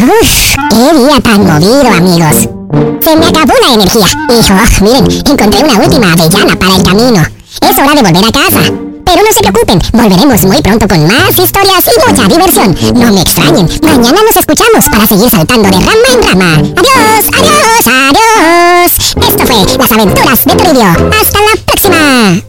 Uf, qué día tan movido, amigos. Se me acabó la energía. Y, miren, encontré una última avellana para el camino. Es hora de volver a casa. Pero no se preocupen, volveremos muy pronto con más historias y mucha diversión. No me extrañen, mañana nos escuchamos para seguir saltando de rama en rama. Adiós, adiós, adiós. Esto fue Las Aventuras de Toribio. Hasta la próxima.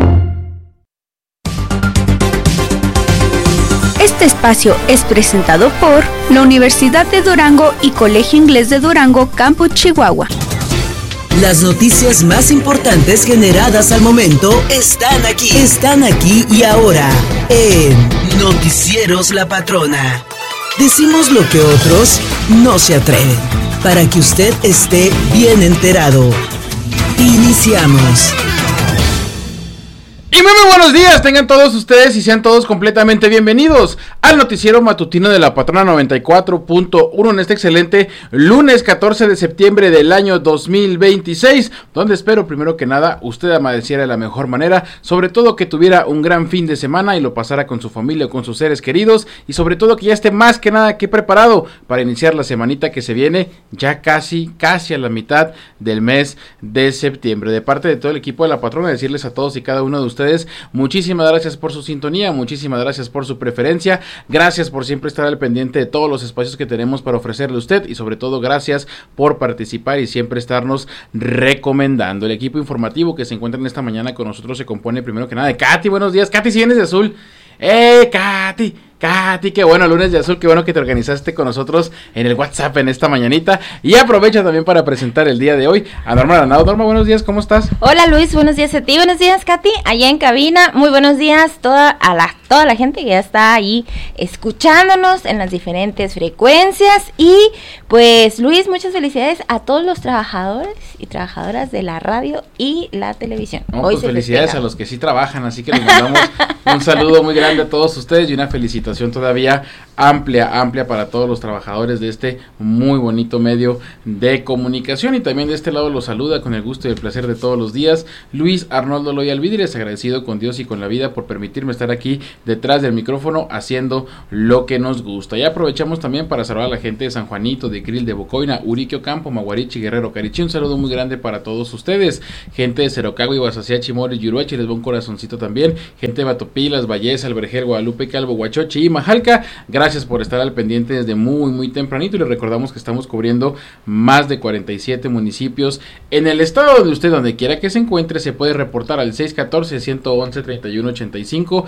Este espacio es presentado por la Universidad de Durango y Colegio Inglés de Durango, Campus Chihuahua. Las noticias más importantes generadas al momento están aquí y ahora en Noticieros La Patrona. Decimos lo que otros no se atreven, para que usted esté bien enterado. Iniciamos. Y muy buenos días, tengan todos ustedes y sean todos completamente bienvenidos al noticiero matutino de La Patrona 94.1 en este excelente lunes 14 de septiembre del año 2026, donde espero primero que nada usted amaneciera de la mejor manera, sobre todo que tuviera un gran fin de semana y lo pasara con su familia o con sus seres queridos, y sobre todo que ya esté más que nada que preparado para iniciar la semanita que se viene ya casi a la mitad del mes de septiembre. De parte de todo el equipo de La Patrona, decirles a todos y cada uno de ustedes muchísimas gracias por su sintonía, muchísimas gracias por su preferencia, gracias por siempre estar al pendiente de todos los espacios que tenemos para ofrecerle a usted, y sobre todo gracias por participar y siempre estarnos recomendando. El equipo informativo que se encuentra en esta mañana con nosotros se compone primero que nada de Katy. Buenos días, Katy, si vienes de azul. Katy, qué bueno, lunes de azul, qué bueno que te organizaste con nosotros en el WhatsApp en esta mañanita. Y aprovecha también para presentar el día de hoy a Norma Aranao. Norma, buenos días, ¿cómo estás? Hola Luis, buenos días a ti, buenos días Katy, allá en cabina, muy buenos días toda la gente que ya está ahí escuchándonos en las diferentes frecuencias. Y pues Luis, muchas felicidades a todos los trabajadores y trabajadoras de la radio y la televisión. No, hoy pues felicidades a los que sí trabajan, así que les mandamos un saludo muy grande a todos ustedes y una felicitación todavía amplia para todos los trabajadores de este muy bonito medio de comunicación. Y también de este lado los saluda con el gusto y el placer de todos los días Luis Arnoldo Loya Alvidres, agradecido con Dios y con la vida por permitirme estar aquí detrás del micrófono haciendo lo que nos gusta. Y aprovechamos también para saludar a la gente de San Juanito, de Krill, de Bocoina, Uriquio Campo, Maguarichi, Guerrero, Carichí. Un saludo muy grande para todos ustedes, gente de Cerocagua, Iguazacía, Chimores, Yuruachi, les va un corazoncito también, gente de Batopilas, Valleza, Albergel, Guadalupe, Calvo, Huachochi y Majalca. Gracias por estar al pendiente desde muy tempranito, y les recordamos que estamos cubriendo más de 47 municipios en el estado de usted, donde quiera que se encuentre, se puede reportar al 614-111-3185,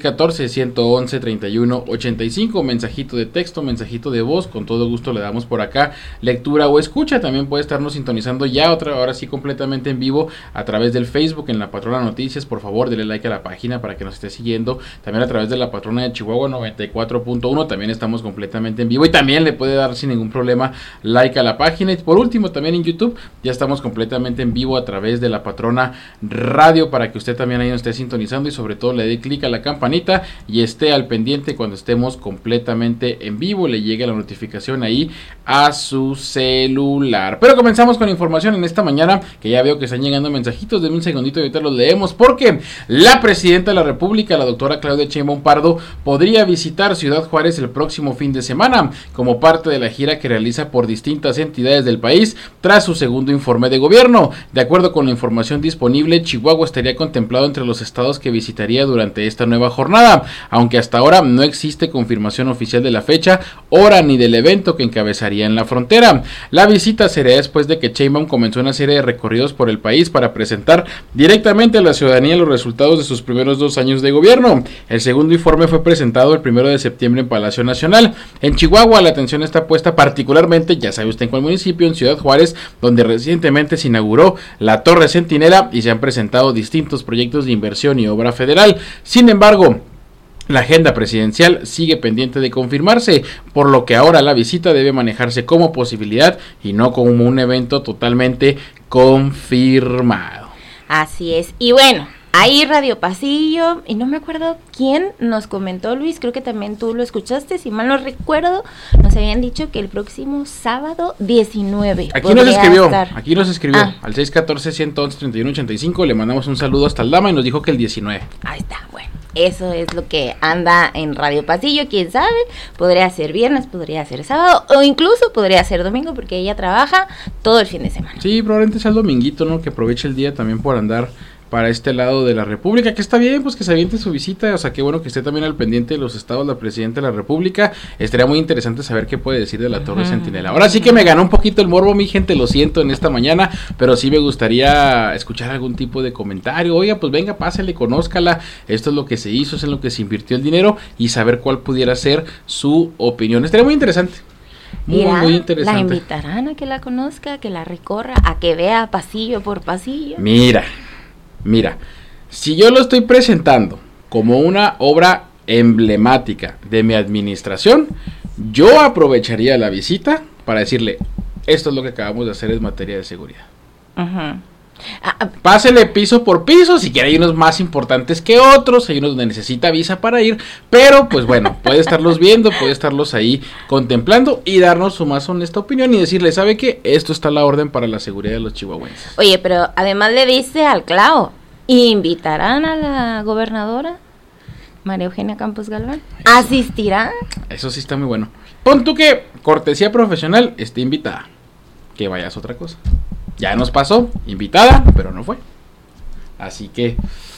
614-111-3185, mensajito de texto, mensajito de voz, con todo gusto le damos por acá lectura o escucha. También puede estarnos sintonizando ya ahora sí completamente en vivo a través del Facebook en La Patrona Noticias. Por favor, denle like a la página para que nos esté siguiendo, también a través de La Patrona de Chihuahua 94.1, también estamos completamente en vivo y también le puede dar sin ningún problema like a la página. Y por último, también en YouTube ya estamos completamente en vivo a través de La Patrona Radio, para que usted también ahí nos esté sintonizando y sobre todo le dé clic a la campanita y esté al pendiente cuando estemos completamente en vivo, le llegue la notificación ahí a su celular. Pero comenzamos con información en esta mañana, que ya veo que están llegando mensajitos. Denme un segundito y ahorita los leemos, porque la presidenta de la República, la doctora Claudia Sheinbaum Pardo, podría visitar Ciudad Juárez el próximo fin de semana, como parte de la gira que realiza por distintas entidades del país tras su segundo informe de gobierno. De acuerdo con la información disponible, Chihuahua estaría contemplado entre los estados que visitaría durante esta nueva jornada, aunque hasta ahora no existe confirmación oficial de la fecha, hora ni del evento que encabezaría en la frontera. La visita sería después de que Sheinbaum comenzó una serie de recorridos por el país para presentar directamente a la ciudadanía los resultados de sus primeros 2 años de gobierno. El segundo informe fue presentado el 1 de septiembre en Palacio Nacional. En Chihuahua la atención está puesta particularmente, ya sabe usted en cuál municipio, en Ciudad Juárez, donde recientemente se inauguró la Torre Centinela y se han presentado distintos proyectos de inversión y obra federal. Sin embargo, la agenda presidencial sigue pendiente de confirmarse, por lo que ahora la visita debe manejarse como posibilidad y no como un evento totalmente confirmado. Así es, y bueno, ahí Radio Pasillo, y no me acuerdo quién nos comentó, Luis, creo que también tú lo escuchaste, si mal no recuerdo, nos habían dicho que el próximo sábado 19. Aquí nos escribió, al 614-111-3185, le mandamos un saludo hasta el Dama y nos dijo que el 19. Ahí está, bueno. Eso es lo que anda en Radio Pasillo, quién sabe, podría ser viernes, podría ser sábado, o incluso podría ser domingo, porque ella trabaja todo el fin de semana. Sí, probablemente sea el dominguito, ¿no? Que aproveche el día también por andar para este lado de la República, que está bien, pues que se aviente su visita, o sea, qué bueno que esté también al pendiente de los estados la Presidenta de la República. Estaría muy interesante saber qué puede decir de la Torre Centinela. Ahora sí que me ganó un poquito el morbo, mi gente, lo siento en esta mañana, pero sí me gustaría escuchar algún tipo de comentario. Oiga, pues venga, pásale, conózcala, esto es lo que se hizo, es en lo que se invirtió el dinero, y saber cuál pudiera ser su opinión. Estaría muy interesante. Muy interesante. La invitarán a que la conozca, que la recorra, a que vea pasillo por pasillo. Mira, si yo lo estoy presentando como una obra emblemática de mi administración, yo aprovecharía la visita para decirle, esto es lo que acabamos de hacer en materia de seguridad. Pásele piso por piso, si quiere hay unos más importantes que otros, hay unos donde necesita visa para ir, pero pues bueno, puede estarlos viendo, puede estarlos ahí contemplando y darnos su más honesta opinión y decirle, ¿sabe qué? Esto está a la orden para la seguridad de los chihuahuenses. Oye, pero además le dice al clavo, ¿invitarán a la gobernadora María Eugenia Campos Galván? ¿Asistirán? Eso sí está muy bueno. Pon tú que cortesía profesional esté invitada, que vayas otra cosa. Ya nos pasó, invitada, pero no fue. Así que,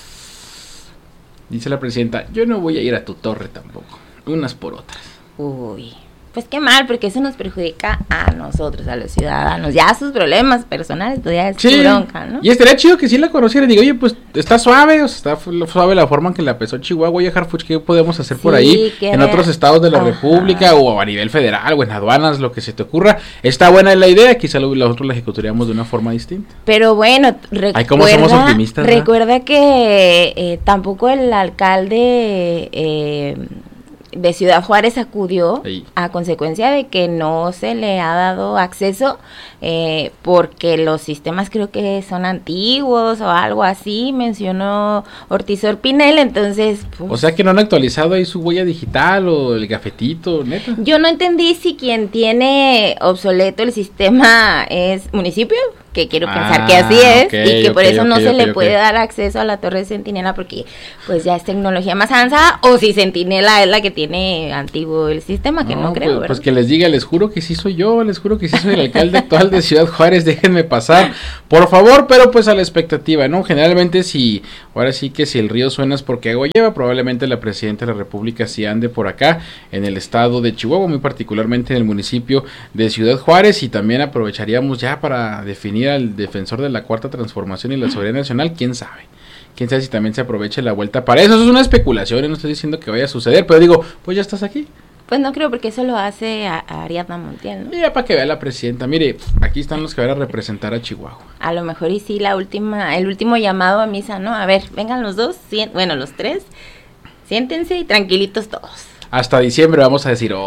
dice la presidenta, yo no voy a ir a tu torre tampoco, unas por otras. Uy, pues qué mal, porque eso nos perjudica a nosotros, a los ciudadanos. Ya sus problemas personales, pues ya es su bronca, ¿no? Y estaría chido que sí la conociera. Digo, oye, pues está suave, o sea, está suave la forma en que la empezó Chihuahua. Oye, Harfuch, ¿qué podemos hacer por ahí? En otros estados de la República o a nivel federal o en aduanas, lo que se te ocurra. Está buena la idea, quizá nosotros la ejecutaríamos de una forma distinta. Pero bueno, ¿cómo somos optimistas? Recuerda que tampoco el alcalde de Ciudad Juárez acudió a consecuencia de que no se le ha dado acceso porque los sistemas creo que son antiguos o algo así, mencionó Ortiz Orpinel, entonces pues, o sea que no han actualizado ahí su huella digital o el gafetito, neta. Yo no entendí si quien tiene obsoleto el sistema es municipio, que quiero pensar que así es, y que por eso no se le puede dar acceso a la Torre Centinela porque pues ya es tecnología más avanzada, o si Centinela es la que tiene antiguo el sistema, que no creo, pues que les diga, les juro que sí soy yo, les juro que sí soy el alcalde actual de Ciudad Juárez, déjenme pasar, por favor, pero pues a la expectativa, ¿no? Generalmente ahora sí que si el río suena es porque agua lleva, probablemente la Presidenta de la República sí ande por acá, en el estado de Chihuahua, muy particularmente en el municipio de Ciudad Juárez, y también aprovecharíamos ya para definir al defensor de la Cuarta Transformación y la soberanía nacional, quién sabe si también se aproveche la vuelta para eso. Eso es una especulación y no estoy diciendo que vaya a suceder, pero digo, pues ya estás aquí. Pues no creo, porque eso lo hace a Ariadna Montiel, ¿no? Ya para que vea la presidenta, mire, aquí están los que van a representar a Chihuahua. A lo mejor y sí, el último llamado a misa, ¿no? A ver, vengan los dos, los tres, siéntense y tranquilitos todos. Hasta diciembre vamos a decir,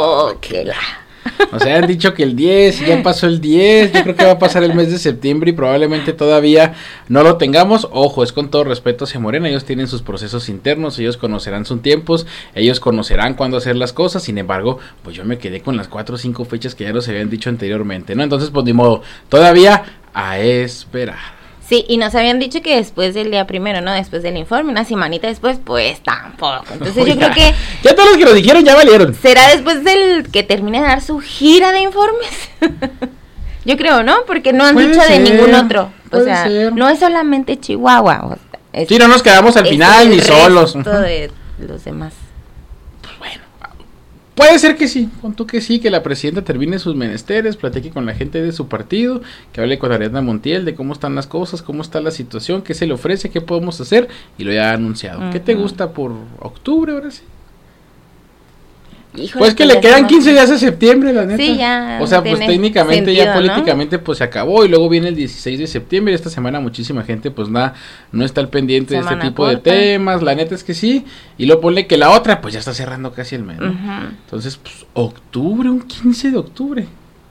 o sea, han dicho que el 10, ya pasó el 10, yo creo que va a pasar el mes de septiembre y probablemente todavía no lo tengamos. Ojo, es con todo respeto hacia Morena, ellos tienen sus procesos internos, ellos conocerán sus tiempos, ellos conocerán cuándo hacer las cosas, sin embargo, pues yo me quedé con las 4 o 5 fechas que ya nos habían dicho anteriormente, ¿no? Entonces, pues ni modo, todavía a esperar. Sí, y nos habían dicho que después del día primero, ¿no? Después del informe, una semanita después, pues tampoco. Entonces yo creo que... Ya todos los que lo dijeron ya valieron. ¿Será después del que termine de dar su gira de informes? Yo creo, ¿no? Porque no han dicho de ningún otro. O sea, no es solamente Chihuahua. Sí, no nos quedamos al final ni solos. De los demás. Puede ser que sí, con tú que sí, que la presidenta termine sus menesteres, platique con la gente de su partido, que hable con Ariadna Montiel de cómo están las cosas, cómo está la situación, qué se le ofrece, qué podemos hacer, y lo ya ha anunciado. ¿Qué te gusta por octubre ahora sí? Híjole, pues que le quedan 15 días a septiembre, la neta. Sí, ya. O sea, pues técnicamente sentido, ya políticamente, ¿no? Pues se acabó y luego viene el 16 de septiembre. Esta semana muchísima gente pues no está al pendiente de este tipo de temas. La neta es que sí. Y luego ponle que la otra pues ya está cerrando casi el mes, ¿no? Entonces, pues octubre, un 15 de octubre.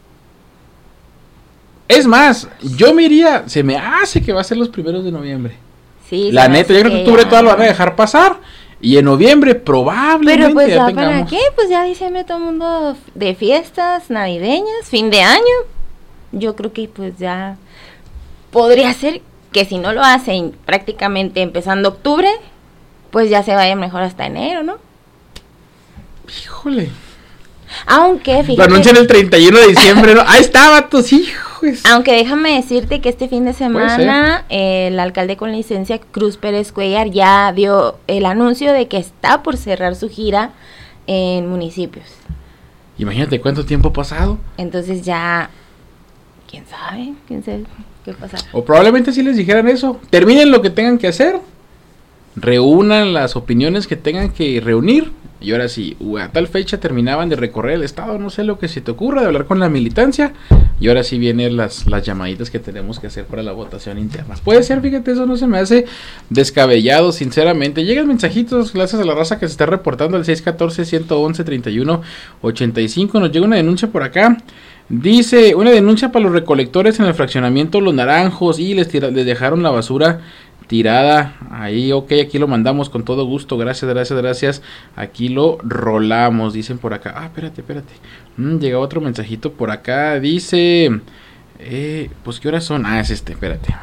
Es más, yo me iría, se me hace que va a ser los primeros de noviembre. Sí. La neta, yo creo que octubre todo lo van a dejar pasar. Y en noviembre probablemente pero pues ya ya tengamos. ¿para qué? Pues ya diciembre todo el mundo de fiestas navideñas, fin de año. Yo creo que pues ya podría ser que si no lo hacen prácticamente empezando octubre, pues ya se vaya mejor hasta enero, ¿no? Híjole. Aunque, fíjate. Lo anuncian el 31 de diciembre, ¿no? Ahí está, vatos, hijos. Aunque déjame decirte que este fin de semana el alcalde con licencia, Cruz Pérez Cuellar, ya dio el anuncio de que está por cerrar su gira en municipios. Imagínate cuánto tiempo ha pasado. Entonces ya, quién sabe qué pasa. O probablemente si les dijeran eso, terminen lo que tengan que hacer, reúnan las opiniones que tengan que reunir, y ahora sí, a tal fecha terminaban de recorrer el estado, no sé lo que se te ocurra, de hablar con la militancia, y ahora sí vienen las llamaditas que tenemos que hacer para la votación interna. Puede ser, fíjate, eso no se me hace descabellado, sinceramente. Llegan mensajitos, gracias a la raza que se está reportando al 614-111-3185, nos llega una denuncia por acá. Dice, una denuncia para los recolectores en el fraccionamiento Los Naranjos, y les dejaron la basura tirada ahí. Ok, aquí lo mandamos con todo gusto, gracias, aquí lo rolamos, dicen por acá. Espérate, llega otro mensajito por acá, dice, pues qué horas son, es este.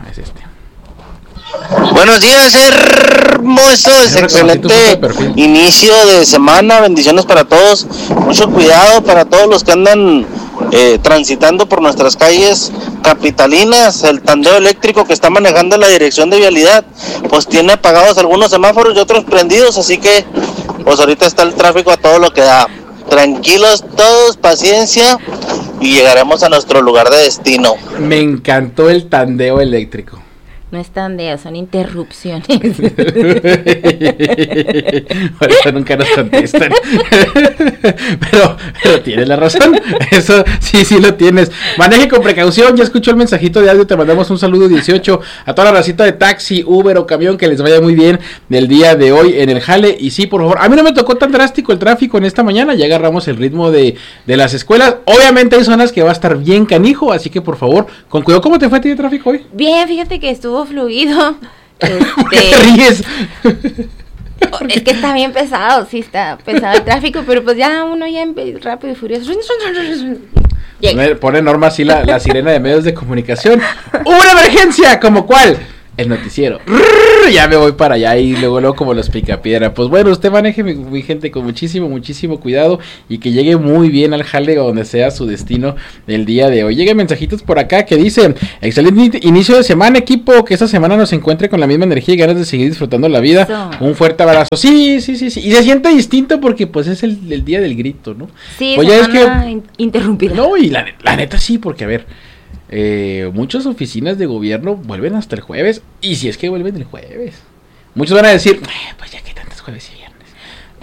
Buenos días, hermosos, excelente inicio de semana, bendiciones para todos, mucho cuidado para todos los que andan transitando por nuestras calles capitalinas. El tandeo eléctrico que está manejando la dirección de vialidad pues tiene apagados algunos semáforos y otros prendidos, así que pues ahorita está el tráfico a todo lo que da. Tranquilos todos, paciencia, y llegaremos a nuestro lugar de destino. Me encantó el tandeo eléctrico. No es tandeo, son interrupciones. Por eso nunca nos contestan. pero tienes la razón. Eso sí lo tienes. Maneje con precaución. Ya escuchó el mensajito de audio. Te mandamos un saludo 18 a toda la racita de taxi, Uber o camión. Que les vaya muy bien del día de hoy en el jale. Y sí, por favor, a mí no me tocó tan drástico el tráfico en esta mañana. Ya agarramos el ritmo de las escuelas. Obviamente hay zonas que va a estar bien canijo. Así que por favor, con cuidado. ¿Cómo te fue a ti de tráfico hoy? Bien, fíjate que estuvo fluido. ¿Por qué te ríes? Es que está bien pesado, sí está pesado el tráfico, pero pues ya uno ya rápido y furioso. Pone Norma así la sirena de medios de comunicación. ¡Una emergencia! ¿Como cuál? El noticiero. Ya me voy para allá y luego como los picapiedra. Pues bueno, usted maneje, mi gente, con muchísimo cuidado, y que llegue muy bien al jale o donde sea su destino el día de hoy. Lleguen mensajitos por acá que dicen: excelente inicio de semana, equipo, que esta semana nos encuentre con la misma energía y ganas de seguir disfrutando la vida. Eso. Un fuerte abrazo. Sí. Y se siente distinto porque pues es el día del grito, ¿no? Sí, pues ya es que interrumpida. No, y la neta sí, porque a ver, muchas oficinas de gobierno vuelven hasta el jueves, y si es que vuelven el jueves, muchos van a decir, pues ya que tantos jueves,